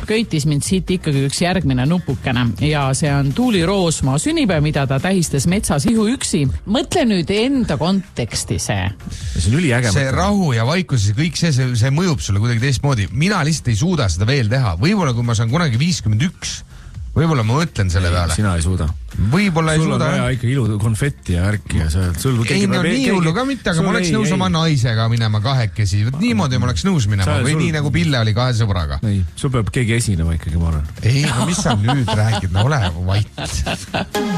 köitis mind siit ikkagi üks järgmine nupukene ja see on Tuuli Roosmaa sünnipäev, mida ta tähistas metsas ihuüksi. Mõtle nüüd enda konteksti see. See on üliäge. See rahu ja vaikus ja kõik see mõjub sulle kuidagi teistmoodi. Mina lihtsalt ei suuda seda veel teha. Võib-olla kui ma saan kunagi 51, võib-olla ma mõtlen selle peale. Sina ei suuda. Võib-olla ei suuda. Sul on vaja ikka ilu konfetti ja ärki ja sul ei, no nii hullu ka mitte, aga ma oleks nõus oma naisega minema kahekesi. Niimoodi ma oleks nõus minema või nii nagu Pille oli kahe sõbraga. Ei, sul peab keegi esinema ikkagi, ma arvan. Ei, mis sa nüüd räägid? No ole vait.